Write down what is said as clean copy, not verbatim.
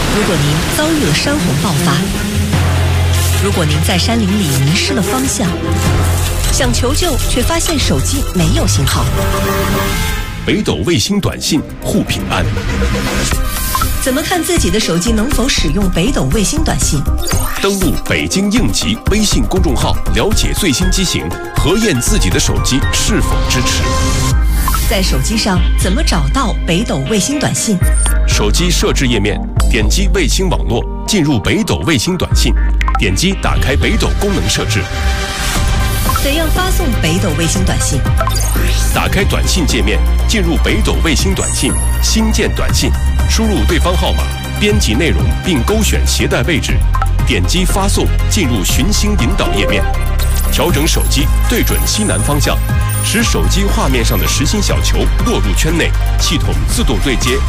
如果您遭遇了山洪爆发，如果您在山林里迷失了方向，想求救却发现手机没有信号， 北斗卫星短信护平安。 怎么看自己的手机能否使用北斗卫星短信？ 登录北京应急微信公众号，了解最新机型，核验自己的手机是否支持。 在手机上怎么找到北斗卫星短信？ 手机设置页面，点击卫星网络，进入北斗卫星短信，点击打开北斗功能设置。 怎样发送北斗卫星短信？ 打开短信界面，进入北斗卫星短信，新建短信，输入对方号码，编辑内容并勾选携带位置，点击发送，进入寻星引导页面，调整手机对准西南方向，使手机画面上的实心小球落入圈内，系统自动对接